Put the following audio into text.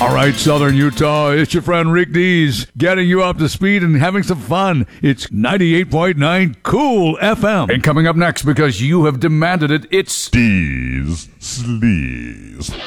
All right, Southern Utah, it's your friend Rick Dees getting you up to speed and having some fun. It's 98.9 Cool FM. And coming up next, because you have demanded it, it's Dees Sleaze.